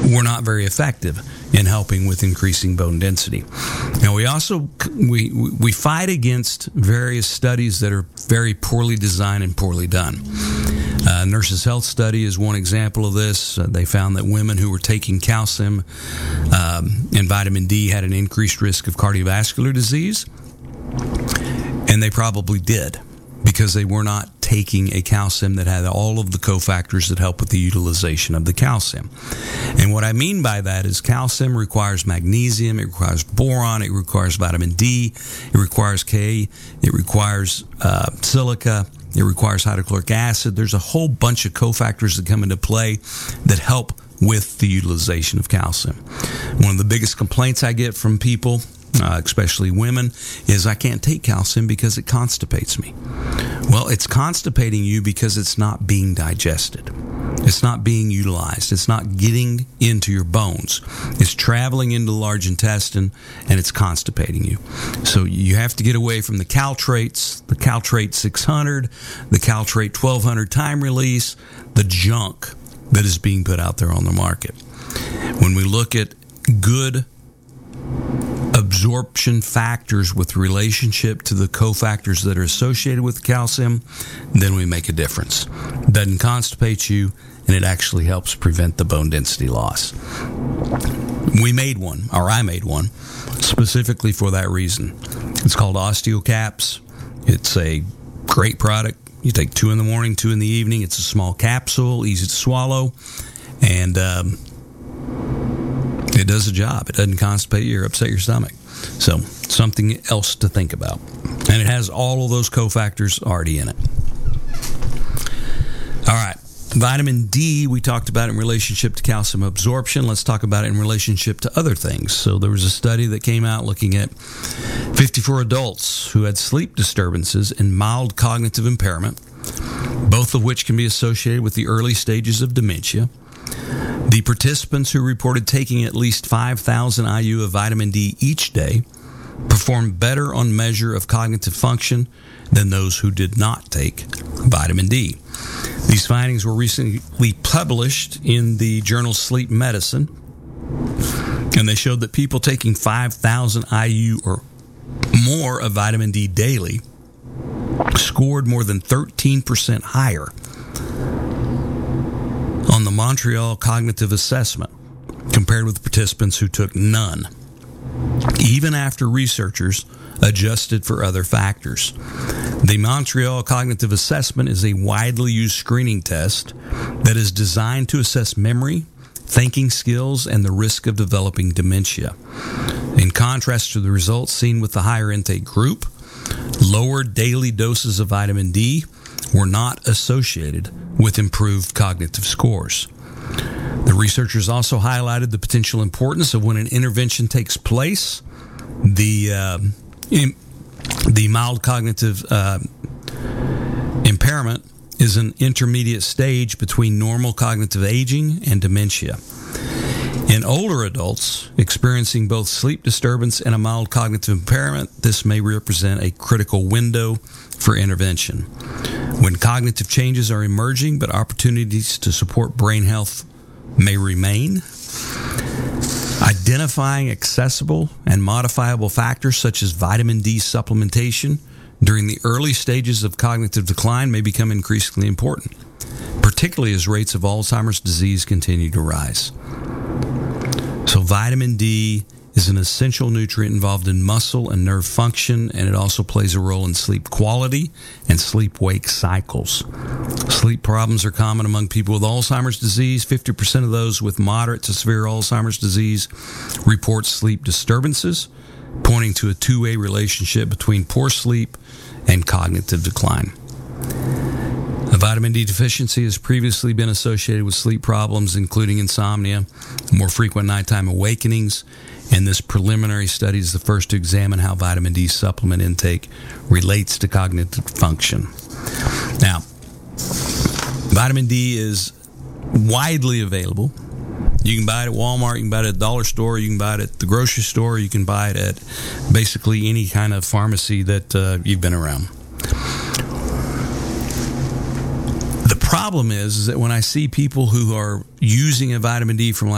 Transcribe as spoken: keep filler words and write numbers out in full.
were not very effective in helping with increasing bone density. Now, we also we we fight against various studies that are very poorly designed and poorly done. Uh, Nurses Health Study is one example of this. Uh, they found that women who were taking calcium um, and vitamin D had an increased risk of cardiovascular disease, and they probably did because they were not taking a calcium that had all of the cofactors that help with the utilization of the calcium. And what I mean by that is calcium requires magnesium, it requires boron, it requires vitamin D, it requires K, it requires uh, silica, it requires hydrochloric acid. There's a whole bunch of cofactors that come into play that help with the utilization of calcium. One of the biggest complaints I get from people, Uh, especially women, is I can't take calcium because it constipates me. Well, it's constipating you because it's not being digested. It's not being utilized. It's not getting into your bones. It's traveling into the large intestine, and it's constipating you. So you have to get away from the Caltrates, the Caltrate six hundred, the Caltrate twelve hundred time release, the junk that is being put out there on the market. When we look at good absorption factors with relationship to the cofactors that are associated with calcium, then we make a difference. It doesn't constipate you, and it actually helps prevent the bone density loss. We made one, or I made one, specifically for that reason. It's called OsteoCaps. It's a great product. You take two in the morning, two in the evening. It's a small capsule, easy to swallow, and um, it does the job. It doesn't constipate you or upset your stomach. So, something else to think about. And it has all of those cofactors already in it. All right. Vitamin D, we talked about in relationship to calcium absorption. Let's talk about it in relationship to other things. So, there was a study that came out looking at fifty-four adults who had sleep disturbances and mild cognitive impairment, both of which can be associated with the early stages of dementia. The participants who reported taking at least five thousand I U of vitamin D each day performed better on measure of cognitive function than those who did not take vitamin D. These findings were recently published in the journal Sleep Medicine, and they showed that people taking five thousand I U or more of vitamin D daily scored more than thirteen percent higher on the Montreal Cognitive Assessment compared with participants who took none, even after researchers adjusted for other factors. The Montreal Cognitive Assessment is a widely used screening test that is designed to assess memory, thinking skills, and the risk of developing dementia. In contrast to the results seen with the higher intake group, lower daily doses of vitamin D were not associated with improved cognitive scores. The researchers also highlighted the potential importance of when an intervention takes place. The uh, in, the mild cognitive uh, impairment is an intermediate stage between normal cognitive aging and dementia. In older adults experiencing both sleep disturbance and a mild cognitive impairment, this may represent a critical window for intervention. When cognitive changes are emerging, but opportunities to support brain health may remain, identifying accessible and modifiable factors such as vitamin D supplementation during the early stages of cognitive decline may become increasingly important, particularly as rates of Alzheimer's disease continue to rise. So vitamin D is an essential nutrient involved in muscle and nerve function, and it also plays a role in sleep quality and sleep-wake cycles. Sleep problems are common among people with Alzheimer's disease. fifty percent of those with moderate to severe Alzheimer's disease report sleep disturbances, pointing to a two-way relationship between poor sleep and cognitive decline. A vitamin D deficiency has previously been associated with sleep problems, including insomnia, more frequent nighttime awakenings, and this preliminary study is the first to examine how vitamin D supplement intake relates to cognitive function. Now, vitamin D is widely available. You can buy it at Walmart, you can buy it at the dollar store, you can buy it at the grocery store, you can buy it at basically any kind of pharmacy that uh, you've been around. The problem is, is that when I see people who are using a vitamin D from like